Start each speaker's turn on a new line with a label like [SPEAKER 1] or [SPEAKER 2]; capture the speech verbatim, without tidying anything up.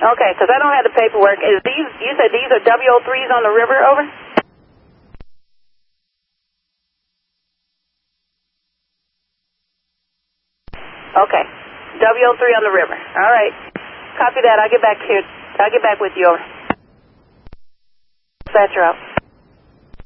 [SPEAKER 1] Okay, because I don't have the paperwork. Is these, you said these are W O threes on the river, over? Okay, W O three on the river. All right, copy that. I'll get back here. I'll get back with you, over. Dispatcher out.